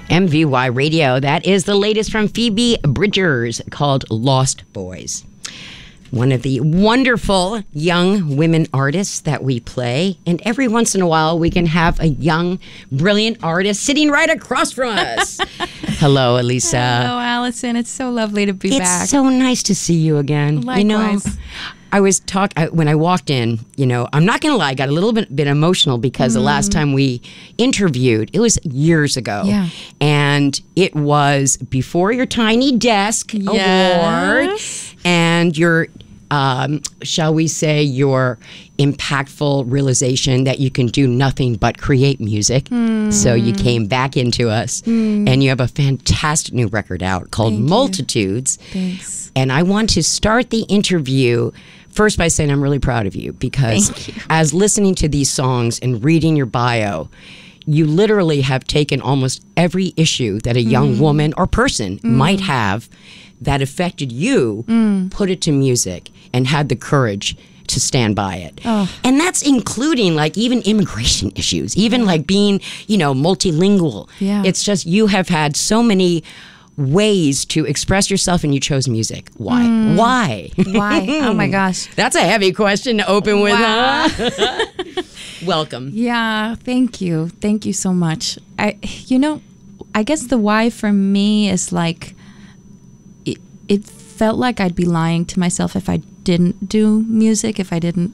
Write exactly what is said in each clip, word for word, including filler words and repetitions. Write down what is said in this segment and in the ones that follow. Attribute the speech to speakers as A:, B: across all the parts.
A: M V Y Radio. That is the latest from Phoebe Bridgers called Lost Boys. One of the wonderful young women artists that we play. And every once in a while, we can have a young, brilliant artist sitting right across from us. Hello, Elisa.
B: Hello, Allison. It's so lovely to be
A: it's
B: back.
A: It's so nice to see you again.
B: Likewise.
A: You know, I was talk I, when I walked in, you know, I'm not going to lie, I got a little bit, bit emotional because mm. the last time we interviewed, it was years ago.
B: Yeah.
A: And it was before your Tiny Desk
B: yes.
A: Award and your, um, shall we say, your impactful realization that you can do nothing but create music. Mm. So you came back into us mm. and you have a fantastic new record out called
B: Thank
A: Multitudes.
B: You. Thanks.
A: And I want to start the interview first by saying I'm really proud of you because
B: you.
A: as listening to these songs and reading your bio, you literally have taken almost every issue that a young mm. woman or person mm. might have that affected you, mm. put it to music, and had the courage to stand by it.
B: Oh.
A: And that's including like even immigration issues, even like being, you know, multilingual.
B: Yeah.
A: It's just you have had so many ways to express yourself and you chose music. Why? Mm. Why?
B: Why? Oh my gosh.
A: That's a heavy question to open with,
B: wow.
A: huh? Welcome.
B: Yeah, thank you. Thank you so much. I you know, I guess the why for me is like it, it felt like I'd be lying to myself if I didn't do music, if I didn't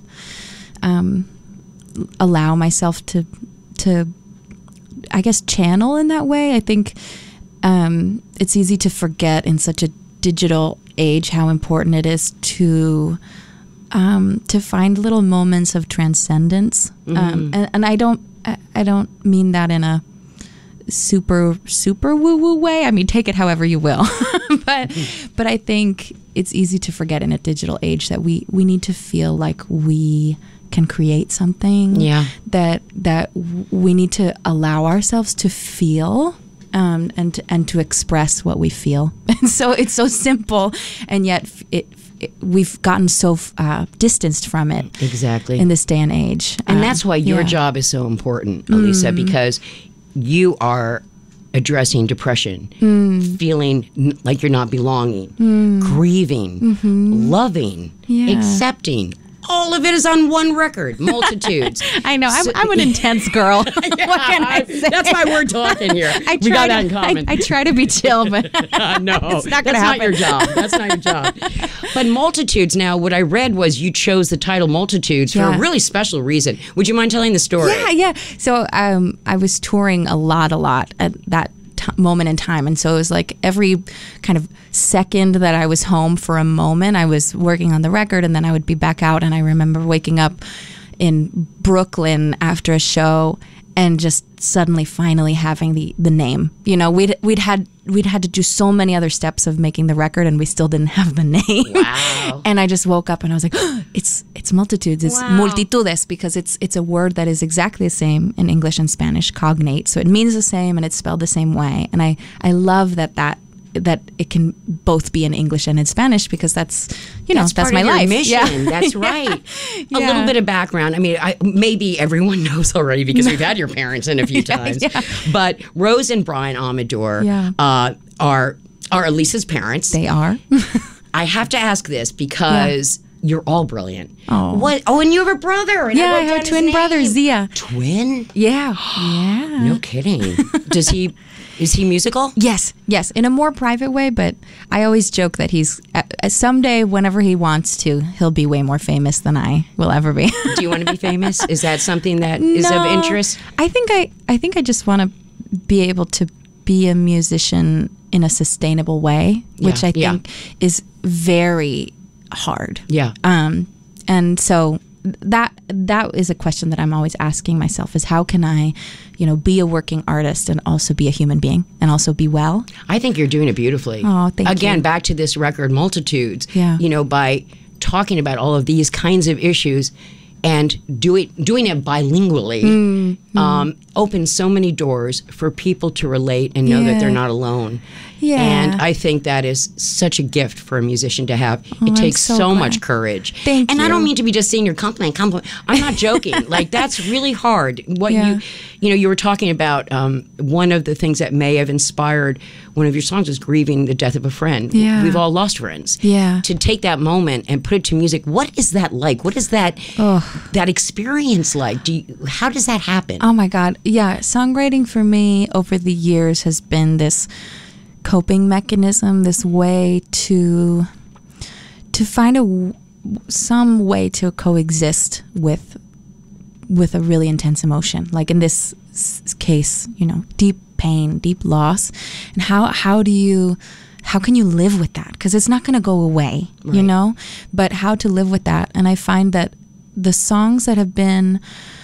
B: um, allow myself to to I guess channel in that way. I think Um, it's easy to forget in such a digital age how important it is to um, to find little moments of transcendence. Mm-hmm. Um, and, and I don't I, I don't mean that in a super super woo woo way. I mean, take it however you will. but but I think it's easy to forget in a digital age that we we need to feel like we can create something.
A: Yeah.
B: That that we need to allow ourselves to feel. Um, and to, and to express what we feel. And so it's so simple, and yet it, it we've gotten so uh, distanced from it.
A: Exactly.
B: In this day and age.
A: And
B: um,
A: that's why your
B: yeah.
A: job is so important, Elisa, mm. because you are addressing depression, mm. feeling n- like you're not belonging, mm. grieving, mm-hmm. loving,
B: yeah.
A: accepting. All of it is on one record, Multitudes.
B: I know.
A: So,
B: I'm, I'm an intense girl.
A: Yeah,
B: what can I say?
A: That's why we're talking here.
B: I
A: we got
B: to,
A: that in common.
B: I, I try to be chill, but
A: uh, no,
B: it's not
A: that's
B: going to happen.
A: not your job. That's not your job. But Multitudes, now, what I read was you chose the title Multitudes for
B: yeah.
A: a really special reason. Would you mind telling the story?
B: Yeah, yeah. So um, I was touring a lot, a lot at that T- moment in time, and so it was like every kind of second that I was home for a moment, I was working on the record, and then I would be back out. And I remember waking up in Brooklyn after a show and just suddenly finally having the the name. You know, we'd we'd had we'd had to do so many other steps of making the record, and we still didn't have the name.
A: Wow.
B: And I just woke up and I was like, oh, it's it's multitudes, it's
A: wow.
B: multitudes, because it's it's a word that is exactly the same in English and Spanish, cognate. So it means the same and it's spelled the same way. And I, I love that that that it can both be in English and in Spanish, because that's, you know,
A: that's,
B: that's
A: part
B: my
A: of your
B: life.
A: Mission.
B: Yeah.
A: That's right.
B: Yeah.
A: A little bit of background. I mean, I, maybe everyone knows already because we've had your parents in a few
B: yeah,
A: times.
B: Yeah.
A: But Rose and Brian Amador
B: yeah.
A: uh, are are Elisa's parents.
B: They are.
A: I have to ask this because yeah. you're all brilliant.
B: Oh.
A: What? Oh, and you have a brother. And
B: yeah,
A: I,
B: I have a twin brother, Zia.
A: Twin?
B: Yeah. Yeah.
A: No kidding. Does he? Is he musical?
B: Yes, yes, in a more private way, but I always joke that he's, uh, someday, whenever he wants to, he'll be way more famous than I will ever be.
A: Do you want to be famous? Is that something that is
B: no,
A: of interest?
B: I think I, I think I just want to be able to be a musician in a sustainable way, which
A: yeah,
B: I think
A: yeah.
B: is very hard.
A: Yeah.
B: Um, and so that that is a question that I'm always asking myself, is how can I, you know, be a working artist and also be a human being and also be well?
A: I think you're doing it beautifully.
B: Oh, thank
A: Again,
B: you.
A: Again, back to this record, Multitudes.
B: Yeah.
A: You know, by talking about all of these kinds of issues and do it, doing it bilingually
B: Mm-hmm.
A: um, opens so many doors for people to relate and know that
B: Yeah.
A: they're not alone.
B: Yeah.
A: And I think that is such a gift for a musician to have.
B: Oh,
A: it
B: I'm
A: takes
B: so
A: so
B: glad.
A: much courage.
B: Thank
A: and I
B: you.
A: don't mean to be just saying your compliment, compliment. I'm not joking. Like, that's really hard. What
B: Yeah.
A: you, you know, you were talking about um, one of the things that may have inspired one of your songs was grieving the death of a friend.
B: Yeah.
A: We've all lost friends.
B: Yeah.
A: To take that moment and put it to music, what is that like? What is that
B: Ugh.
A: that experience like? Do you, how does that happen?
B: Oh my God. Yeah. Songwriting for me over the years has been this coping mechanism, this way to to find a w- some way to coexist with with a really intense emotion. Like in this s- case, you know, deep pain, deep loss. And how how do you how can you live with that? Because it's not going to go away, you
A: Right.
B: know? But how to live with that. And I find that the songs that have been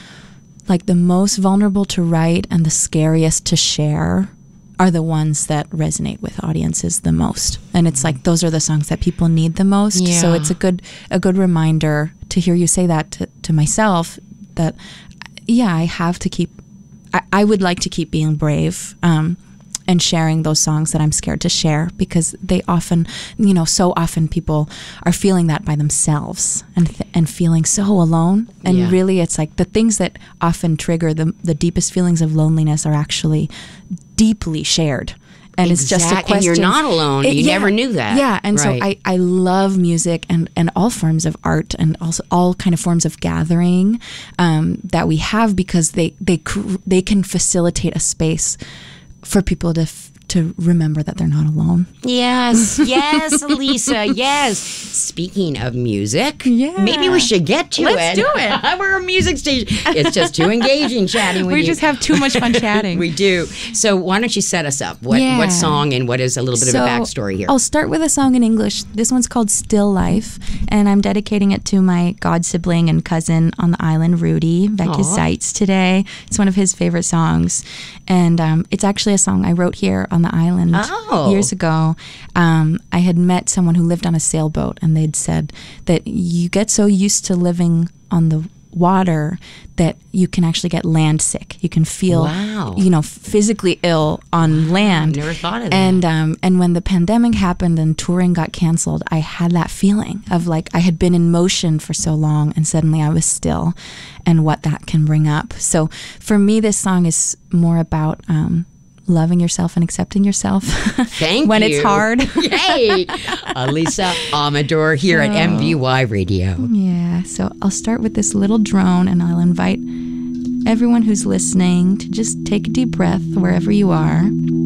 B: like the most vulnerable to write and the scariest to share are the ones that resonate with audiences the most. And it's like those are the songs that people need the most. So
A: Yeah.
B: it's a good a good reminder to hear you say that to, to myself, that yeah, I have to keep I, I would like to keep being brave um, and sharing those songs that I'm scared to share, because they often, you know, so often people are feeling that by themselves and th- and feeling so alone. And
A: Yeah.
B: really, it's like the things that often trigger the the deepest feelings of loneliness are actually deeply shared. And it's just a
A: Exact-
B: question.
A: and you're not alone. You never knew that.
B: Yeah, and
A: Right.
B: so I, I love music and, and all forms of art and also all kind of forms of gathering um, that we have, because they they cr- they can facilitate a space for people to f- to remember that they're not alone.
A: Yes, yes, Lisa, yes. Speaking of music,
B: Yeah.
A: maybe we should get to it.
B: Let's do it.
A: We're a music station. It's just too engaging chatting with
B: We
A: you.
B: just have too much fun chatting.
A: We do. So why don't you set us up? What
B: Yeah.
A: what song and what is a little bit of a backstory here?
B: I'll start with a song in English. This one's called Still Life, and I'm dedicating it to my god sibling and cousin on the island, Rudy Vecchia
A: Aw.
B: Seitz, today. It's one of his favorite songs. And um, it's actually a song I wrote here on the island
A: Oh.
B: years ago. Um, I had met someone who lived on a sailboat, and they'd said that you get so used to living on the water that you can actually get land sick. You can feel,
A: Wow.
B: you know, physically ill on land.
A: Never thought of that.
B: And um, and when the pandemic happened and touring got canceled, I had that feeling of like I had been in motion for so long, and suddenly I was still, and what that can bring up. So for me, this song is more about um, loving yourself and accepting yourself.
A: Thank
B: when
A: you.
B: it's hard.
A: Yay! Alisa Amador here at M V Y Radio.
B: Yeah, so I'll start with this little drone, and I'll invite everyone who's listening to just take a deep breath wherever you are.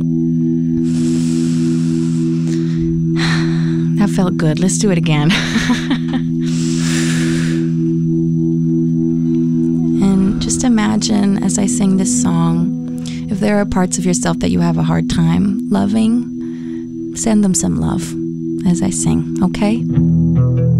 B: That felt good. Let's do it again. And just imagine as I sing this song, if there are parts of yourself that you have a hard time loving, send them some love as I sing, okay?